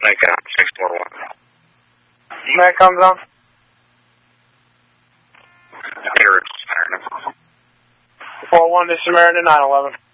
Nikon 641. That comes on. Here, Samaritan. 41 to Samaritan 911.